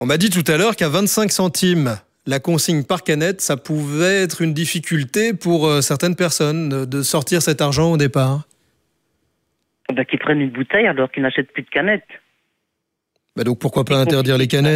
On m'a dit tout à l'heure qu'à 25 centimes la consigne par canette, ça pouvait être une difficulté pour certaines personnes de sortir cet argent au départ. Qu'ils prennent une bouteille alors qu'ils n'achètent plus de canettes. Donc pourquoi pas interdire les canettes ?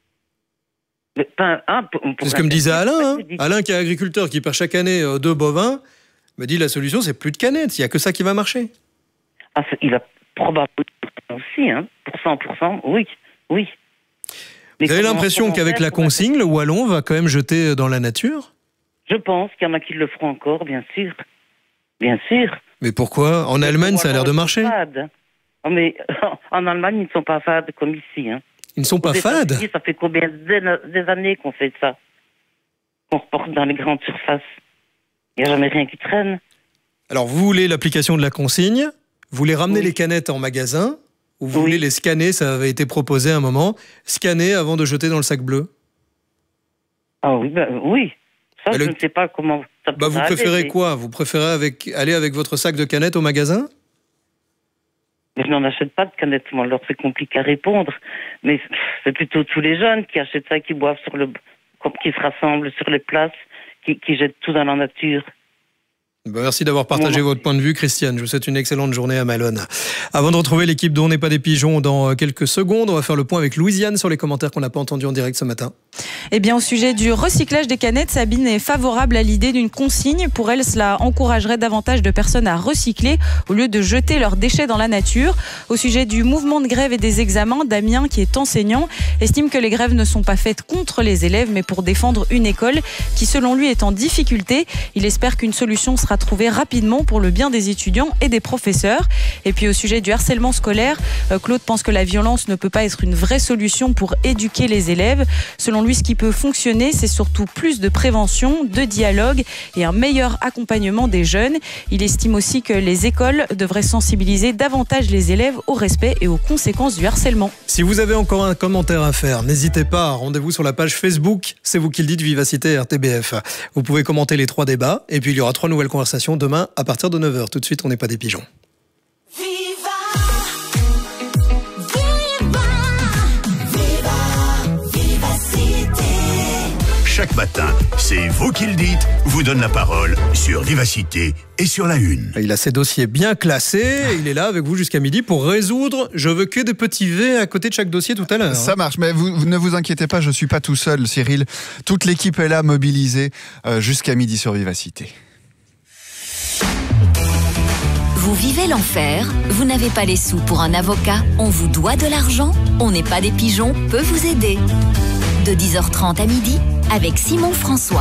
C'est ce que me disait Alain. Alain qui est agriculteur, qui perd chaque année 2 bovins, me dit la solution c'est plus de canettes, il n'y a que ça qui va marcher. Il a probablement aussi, pour 100%, oui. Vous avez l'impression qu'avec la consigne, le wallon va quand même jeter dans la nature ? Je pense qu'il y en a qui le feront encore, bien sûr. Bien sûr. Mais pourquoi ? En Allemagne, ça a l'air de marcher. Mais en Allemagne, ils ne sont pas fades comme ici. Ils ne sont pas fades ? Ça fait combien des années qu'on fait ça ? Qu'on reporte dans les grandes surfaces. Il n'y a jamais rien qui traîne. Alors, vous voulez l'application de la consigne ? Vous voulez ramener les canettes en magasin ? Ou vous voulez les scanner, ça avait été proposé à un moment, scanner avant de jeter dans le sac bleu? Ah oui, ça je ne sais pas comment ça peut vous préférez quoi? Vous préférez aller avec votre sac de canettes au magasin? Mais je n'en achète pas de canettes, moi, alors c'est compliqué à répondre. Mais c'est plutôt tous les jeunes qui achètent ça, qui boivent qui se rassemblent sur les places, qui jettent tout dans la nature. Merci d'avoir partagé votre point de vue, Christiane. Je vous souhaite une excellente journée à Malone. Avant de retrouver l'équipe d'On n'est pas des pigeons dans quelques secondes, on va faire le point avec Louisiane sur les commentaires qu'on n'a pas entendus en direct ce matin. Eh bien, au sujet du recyclage des canettes, Sabine est favorable à l'idée d'une consigne. Pour elle, cela encouragerait davantage de personnes à recycler au lieu de jeter leurs déchets dans la nature. Au sujet du mouvement de grève et des examens, Damien, qui est enseignant, estime que les grèves ne sont pas faites contre les élèves, mais pour défendre une école qui, selon lui, est en difficulté. Il espère qu'une solution sera trouvée rapidement pour le bien des étudiants et des professeurs. Et puis, au sujet du harcèlement scolaire, Claude pense que la violence ne peut pas être une vraie solution pour éduquer les élèves. Selon lui, ce qui peut fonctionner, c'est surtout plus de prévention, de dialogue et un meilleur accompagnement des jeunes. Il estime aussi que les écoles devraient sensibiliser davantage les élèves au respect et aux conséquences du harcèlement. Si vous avez encore un commentaire à faire, n'hésitez pas, rendez-vous sur la page Facebook, c'est vous qui le dites, Vivacité RTBF. Vous pouvez commenter les 3 débats et puis il y aura 3 nouvelles conversations demain à partir de 9h. Tout de suite, on n'est pas des pigeons. Chaque matin, c'est vous qui le dites, vous donne la parole sur Vivacité et sur La Une. Il a ses dossiers bien classés, il est là avec vous jusqu'à midi pour résoudre. Je veux que des petits V à côté de chaque dossier tout à l'heure. Ça marche, mais vous ne vous inquiétez pas, je ne suis pas tout seul, Cyril. Toute l'équipe est là, mobilisée jusqu'à midi sur Vivacité. Vous vivez l'enfer, vous n'avez pas les sous pour un avocat, on vous doit de l'argent, on n'est pas des pigeons, peut vous aider. De 10h30 à midi, avec Simon François.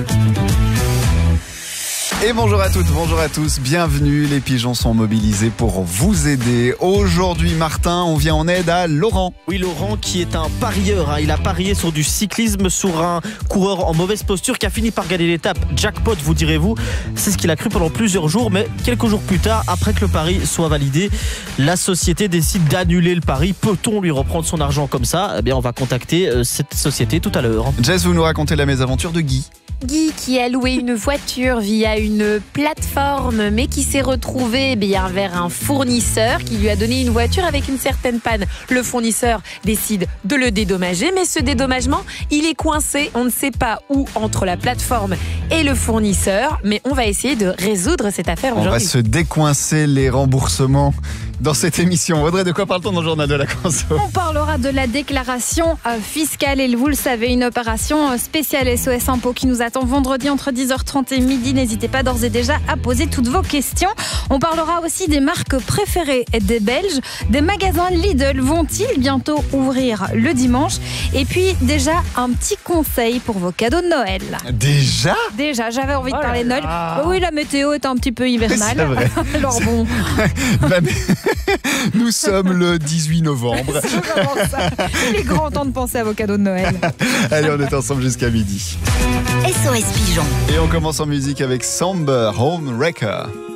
Et bonjour à toutes, bonjour à tous, bienvenue, les pigeons sont mobilisés pour vous aider. Aujourd'hui, Martin, on vient en aide à Laurent. Oui, Laurent qui est un parieur, il a parié sur du cyclisme, sur un coureur en mauvaise posture qui a fini par gagner l'étape. Jackpot, vous direz-vous, c'est ce qu'il a cru pendant plusieurs jours, mais quelques jours plus tard, après que le pari soit validé, la société décide d'annuler le pari. Peut-on lui reprendre son argent comme ça? Eh bien, on va contacter cette société tout à l'heure. Jess, vous nous racontez la mésaventure de Guy. Guy qui a loué une voiture via une plateforme mais qui s'est retrouvé vers un fournisseur qui lui a donné une voiture avec une certaine panne. Le fournisseur décide de le dédommager, mais ce dédommagement, il est coincé, on ne sait pas où, entre la plateforme et le fournisseur, mais on va essayer de résoudre cette affaire aujourd'hui. On va se décoincer les remboursements dans cette émission. Audrey, de quoi parle-t-on dans le journal de la conso? On parlera de la déclaration fiscale et vous le savez, une opération spéciale SOS Impôts qui nous attend vendredi entre 10h30 et midi. N'hésitez pas d'ores et déjà à poser toutes vos questions. On parlera aussi des marques préférées des Belges. Des magasins Lidl vont-ils bientôt ouvrir le dimanche? Et puis déjà un petit conseil pour vos cadeaux de Noël. Déjà, j'avais envie de parler de Noël. Oui, la météo est un petit peu hivernale. C'est vrai. Alors bon. Nous sommes le 18 novembre. C'est vraiment ça. Il est grand temps de penser à vos cadeaux de Noël. Allez, on est ensemble jusqu'à midi. SOS Pigeon. Et on commence en musique avec Somber Home Wrecker.